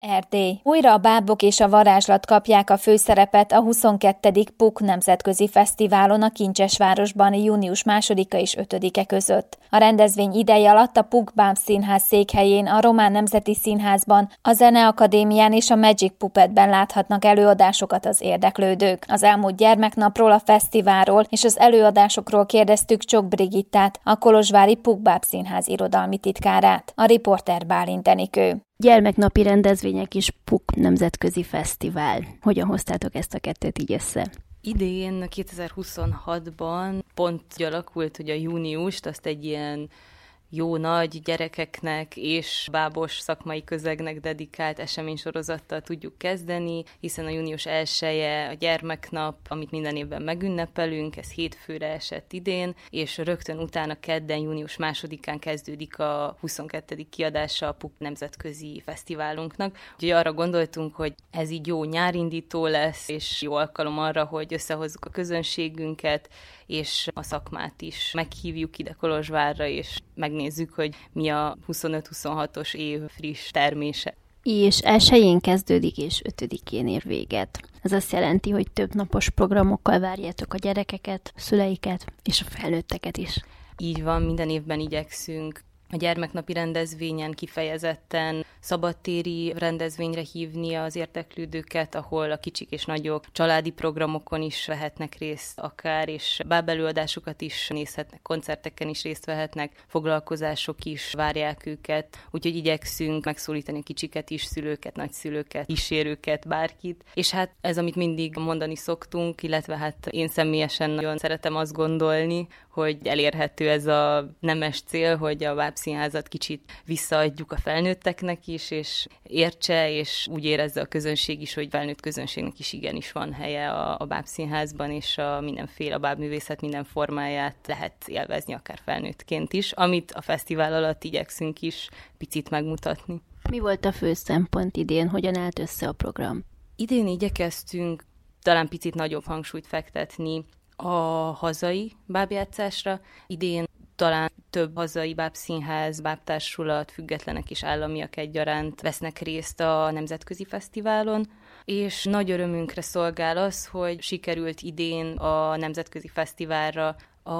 Erdély. Újra a bábok és a varázslat kapják a főszerepet a 22. PUK Nemzetközi Fesztiválon a Kincsesvárosban június 2-a és 5-e között. A rendezvény ideje alatt a PUK Bábszínház székhelyén, a Román Nemzeti Színházban, a Zeneakadémián és a Magic Puppetben láthatnak előadásokat az érdeklődők. Az elmúlt gyermeknapról, a fesztiválról és az előadásokról kérdeztük Csok Brigittát, a kolozsvári PUK Bábszínház irodalmi titkárát. A riporter Bálint Enikő. Gyermeknapi rendezvények és PUK Nemzetközi Fesztivál. Hogyan hoztátok ezt a kettőt így össze? Idén, 2026-ban pont alakult, hogy a júniust azt egy ilyen jó nagy gyerekeknek és bábos szakmai közegnek dedikált eseménysorozattal tudjuk kezdeni, hiszen a június 1-je a gyermeknap, amit minden évben megünnepelünk, ez hétfőre esett idén, és rögtön utána kedden, június 2-án kezdődik a 22. kiadása a PUK Nemzetközi Fesztiválunknak. Úgyhogy arra gondoltunk, hogy ez így jó nyárindító lesz, és jó alkalom arra, hogy összehozzuk a közönségünket, és a szakmát is meghívjuk ide Kolozsvárra, és megnézzük, hogy mi a 25-26-os év friss termése. És 1-én kezdődik, és 5-én ér véget. Ez azt jelenti, hogy több napos programokkal várjátok a gyerekeket, a szüleiket és a felnőtteket is. Így van, minden évben igyekszünk a gyermeknapi rendezvényen kifejezetten szabadtéri rendezvényre hívni az érdeklődőket, ahol a kicsik és nagyok családi programokon is vehetnek részt akár, és bábelőadásokat is nézhetnek, koncerteken is részt vehetnek, foglalkozások is várják őket, úgyhogy igyekszünk megszólítani a kicsiket is, szülőket, nagyszülőket, kísérőket, bárkit. És hát ez, amit mindig mondani szoktunk, illetve hát én személyesen nagyon szeretem azt gondolni, hogy elérhető ez a nemes cél, hogy a bábszínházat kicsit visszaadjuk a felnőtteknek is, és értse, és úgy érezze a közönség is, hogy felnőtt közönségnek is igenis van helye a bábszínházban, és a mindenféle bábművészet minden formáját lehet élvezni, akár felnőttként is, amit a fesztivál alatt igyekszünk is picit megmutatni. Mi volt a fő szempont idén, hogyan állt össze a program? Idén igyekeztünk talán picit nagyobb hangsúlyt fektetni a hazai bábjátszásra. Idén talán több hazai bábszínház, bábtársulat, függetlenek és államiak egyaránt vesznek részt a Nemzetközi Fesztiválon, és nagy örömünkre szolgál az, hogy sikerült idén a Nemzetközi Fesztiválra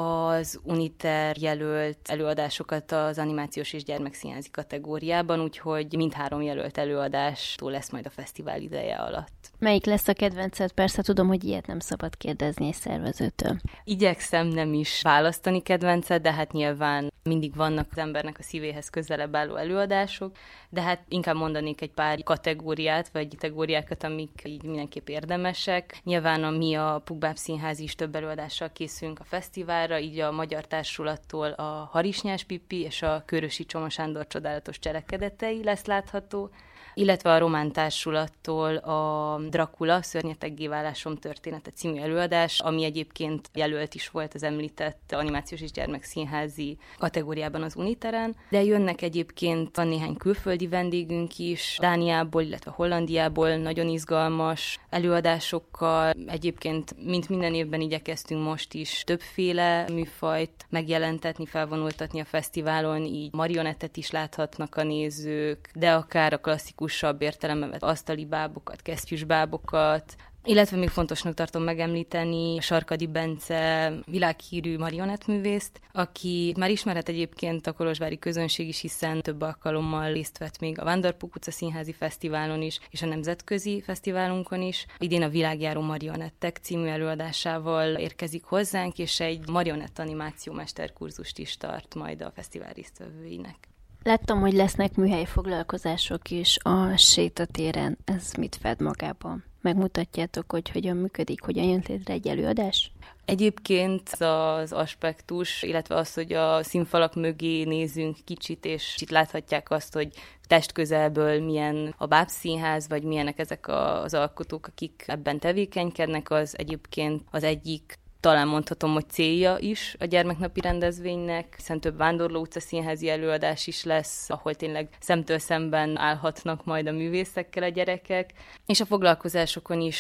az Uniter jelölt előadásokat az animációs és gyermekszínházi kategóriában, úgyhogy mindhárom jelölt előadástól lesz majd a fesztivál ideje alatt. Melyik lesz a kedvenced? Persze tudom, hogy ilyet nem szabad kérdezni egy szervezőtől. Igyekszem nem is választani kedvencet, de hát nyilván mindig vannak az embernek a szívéhez közelebb álló előadások, de hát inkább mondanék egy pár kategóriát, vagy kategóriákat, amik így mindenképp érdemesek. Nyilván a PUK Bábszínház is több előadással készülünk a fesztiválra, így a Magyar Társulattól a Harisnyás Pippi és a Körösi Csoma Sándor csodálatos cselekedetei lesz látható, illetve a Román Társulattól a Dracula, Szörnyeteggé válásom története című előadás, ami egyébként jelölt is volt az említett animációs és gyermekszínházi kategóriában az Uniteren, de jönnek egyébként, van néhány külföldi vendégünk is, Dániából, illetve Hollandiából nagyon izgalmas előadásokkal. Egyébként, mint minden évben igyekeztünk most is többféle műfajt megjelentetni, felvonultatni a fesztiválon, így marionettet is láthatnak a nézők, de akár a klasszikusabb értelemben vett asztali bábokat, kesztyűs bábokat, illetve még fontosnak tartom megemlíteni Sarkadi Bence világhírű marionettművészt, aki már ismerhet egyébként a kolozsvári közönség is, hiszen több alkalommal részt vett még a Vándorpuk utca színházi fesztiválon is, és a nemzetközi fesztiválunkon is. Idén a Világjáró marionettek című előadásával érkezik hozzánk, és egy marionett animáció mesterkurzust is tart majd a fesztivál résztvevőinek. Láttam, hogy lesznek műhelyi foglalkozások is a sétatéren. Ez mit fed magában? Megmutatjátok, hogy hogyan működik, hogyan jön létre egy előadás? Egyébként az aspektus, illetve az, hogy a színfalak mögé nézünk kicsit, és kicsit láthatják azt, hogy testközelből milyen a bábszínház, vagy milyenek ezek az alkotók, akik ebben tevékenykednek, az egyébként az egyik, talán mondhatom, hogy célja is a gyermeknapi rendezvénynek, hiszen több Vándorló utca színházi előadás is lesz, ahol tényleg szemtől szemben állhatnak majd a művészekkel a gyerekek, és a foglalkozásokon is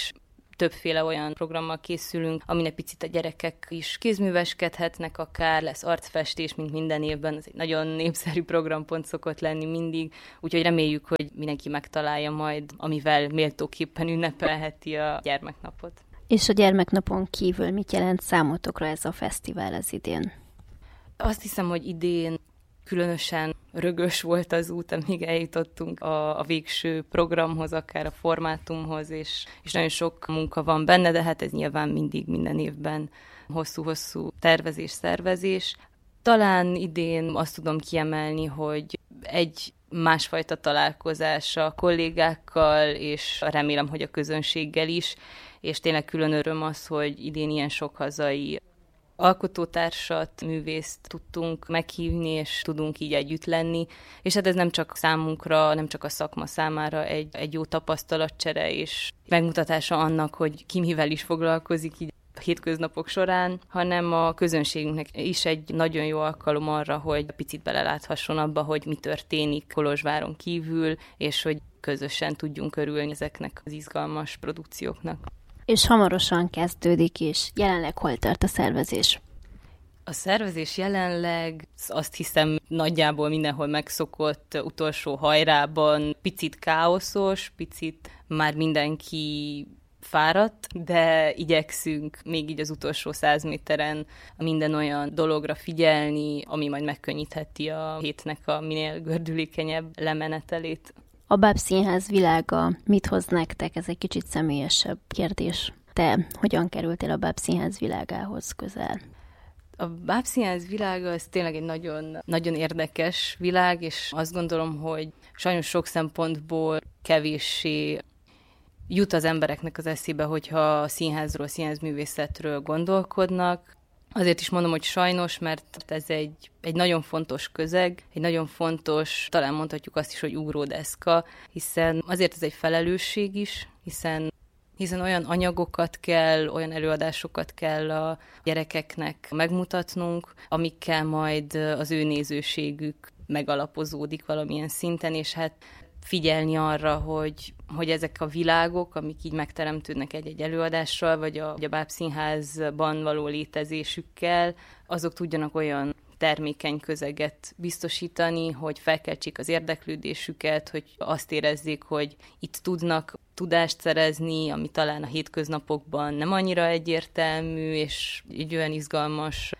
többféle olyan programmal készülünk, amin egy picit a gyerekek is kézműveskedhetnek, akár lesz arcfestés, mint minden évben, ez egy nagyon népszerű programpont szokott lenni mindig, úgyhogy reméljük, hogy mindenki megtalálja majd, amivel méltóképpen ünnepelheti a gyermeknapot. És a gyermeknapon kívül mit jelent számotokra ez a fesztivál az idén? Azt hiszem, hogy idén különösen rögös volt az út, amíg eljutottunk a végső programhoz, akár a formátumhoz, és nagyon sok munka van benne, de hát ez nyilván mindig minden évben hosszú-hosszú szervezés. Talán idén azt tudom kiemelni, hogy egy másfajta találkozás a kollégákkal, és remélem, hogy a közönséggel is, és tényleg külön öröm az, hogy idén ilyen sok hazai alkotótársat, művészt tudtunk meghívni, és tudunk így együtt lenni. És hát ez nem csak számunkra, nem csak a szakma számára egy jó tapasztalatcsere, és megmutatása annak, hogy ki mivel is foglalkozik így a hétköznapok során, hanem a közönségünknek is egy nagyon jó alkalom arra, hogy picit beleláthasson abba, hogy mi történik Kolozsváron kívül, és hogy közösen tudjunk örülni ezeknek az izgalmas produkcióknak. És hamarosan kezdődik is. Jelenleg hol tart a szervezés? A szervezés jelenleg azt hiszem nagyjából mindenhol megszokott utolsó hajrában, picit káoszos, picit már mindenki fáradt, de igyekszünk még így az utolsó 100 méteren minden olyan dologra figyelni, ami majd megkönnyítheti a hétnek a minél gördülékenyebb lemenetelét. A Bábszínház világa mit hoz nektek? Ez egy kicsit személyesebb kérdés. Te hogyan kerültél a Bábszínház világához közel? A Bábszínház világa az tényleg egy nagyon, nagyon érdekes világ, és azt gondolom, hogy sajnos sok szempontból kevéssé jut az embereknek az eszébe, hogyha a színházról, színházművészetről gondolkodnak. Azért is mondom, hogy sajnos, mert ez egy nagyon fontos közeg, egy nagyon fontos, talán mondhatjuk azt is, hogy ugródeszka, hiszen azért ez egy felelősség is, hiszen olyan anyagokat kell, olyan előadásokat kell a gyerekeknek megmutatnunk, amikkel majd az ő nézőségük megalapozódik valamilyen szinten, és hát figyelni arra, hogy ezek a világok, amik így megteremtődnek egy-egy előadással, vagy a Bábszínházban való létezésükkel, azok tudjanak olyan termékeny közeget biztosítani, hogy felkeltsék az érdeklődésüket, hogy azt érezzék, hogy itt tudnak tudást szerezni, ami talán a hétköznapokban nem annyira egyértelmű, és egy olyan izgalmas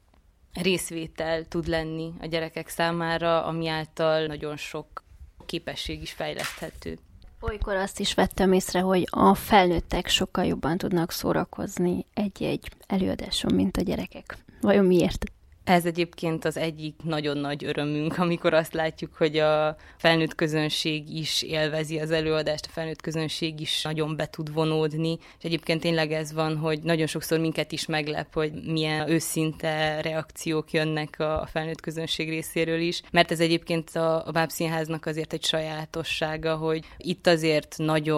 részvétel tud lenni a gyerekek számára, ami által nagyon sok képesség is fejleszthető. Olykor azt is vettem észre, hogy a felnőttek sokkal jobban tudnak szórakozni egy-egy előadáson, mint a gyerekek. Vajon miért? Ez egyébként az egyik nagyon nagy örömünk, amikor azt látjuk, hogy a felnőtt közönség is élvezi az előadást, a felnőtt közönség is nagyon be tud vonódni, és egyébként tényleg ez van, hogy nagyon sokszor minket is meglep, hogy milyen őszinte reakciók jönnek a felnőtt közönség részéről is, mert ez egyébként a Bábszínháznak azért egy sajátossága, hogy itt azért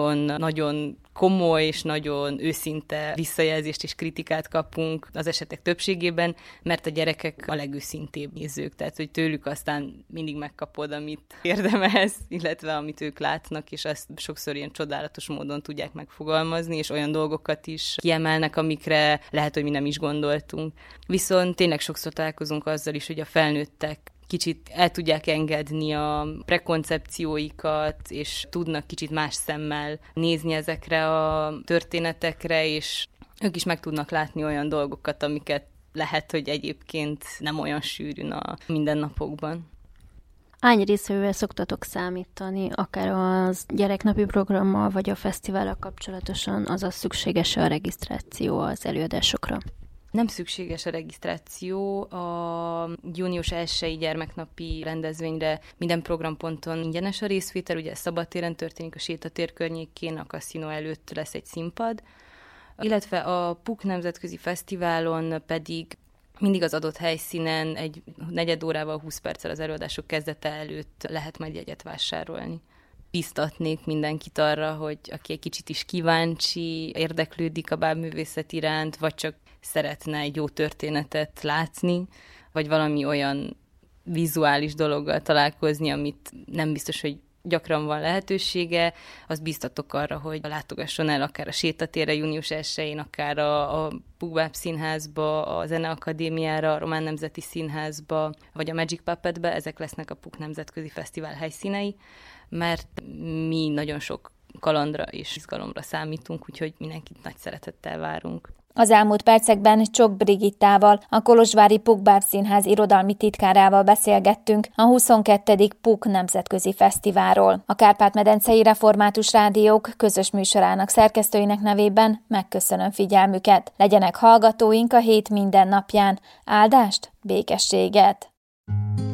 nagyon komoly és nagyon őszinte visszajelzést és kritikát kapunk az esetek többségében, mert a gyerekek a legőszintébb nézők, tehát hogy tőlük aztán mindig megkapod, amit érdemelsz, illetve amit ők látnak, és ezt sokszor ilyen csodálatos módon tudják megfogalmazni, és olyan dolgokat is kiemelnek, amikre lehet, hogy mi nem is gondoltunk. Viszont tényleg sokszor találkozunk azzal is, hogy a felnőttek kicsit el tudják engedni a prekoncepcióikat, és tudnak kicsit más szemmel nézni ezekre a történetekre, és ők is meg tudnak látni olyan dolgokat, amiket lehet, hogy egyébként nem olyan sűrűn a mindennapokban. Hány részvevővel szoktatok számítani, akár az gyereknapi programmal, vagy a fesztivállal kapcsolatosan, azaz szükséges a regisztráció az előadásokra? Nem szükséges a regisztráció. A június 1-i gyermeknapi rendezvényre minden programponton ingyenes a részvétel, ugye szabadtéren történik, a sétatér környékén, a kaszinó előtt lesz egy színpad, illetve a PUK Nemzetközi Fesztiválon pedig mindig az adott helyszínen egy negyed órával, 20 perccel az előadások kezdete előtt lehet majd jegyet vásárolni. Biztatnék mindenkit arra, hogy aki egy kicsit is kíváncsi, érdeklődik a bábművészet iránt, vagy csak szeretne egy jó történetet látni, vagy valami olyan vizuális dologgal találkozni, amit nem biztos, hogy gyakran van lehetősége, azt biztatok arra, hogy látogasson el akár a Sétatérre június 1-én, akár a Puk-Báb Színházba, a Zeneakadémiára, a Román Nemzeti Színházba, vagy a Magic Puppetbe, ezek lesznek a Puk Nemzetközi Fesztivál helyszínei, mert mi nagyon sok kalandra és izgalomra számítunk, úgyhogy mindenkit nagy szeretettel várunk. Az elmúlt percekben Csok Brigittával, a Kolozsvári Puk-Báb Színház irodalmi titkárával beszélgettünk a 22. Puk Nemzetközi Fesztiválról. A Kárpát-medencei Református Rádiók közös műsorának szerkesztőinek nevében megköszönöm figyelmüket. Legyenek hallgatóink a hét minden napján. Áldást, békességet!